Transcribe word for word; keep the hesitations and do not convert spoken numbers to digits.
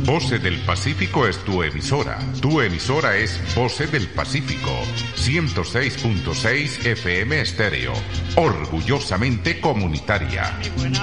Voces del Pacífico es tu emisora. Tu emisora es Voces del Pacífico, ciento seis punto seis F M estéreo, orgullosamente comunitaria.